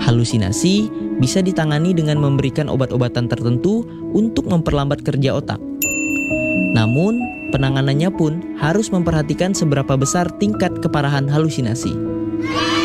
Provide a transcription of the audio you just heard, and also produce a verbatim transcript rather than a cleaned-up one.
Halusinasi bisa ditangani dengan memberikan obat-obatan tertentu untuk memperlambat kerja otak. Namun, penanganannya pun harus memperhatikan seberapa besar tingkat keparahan halusinasi.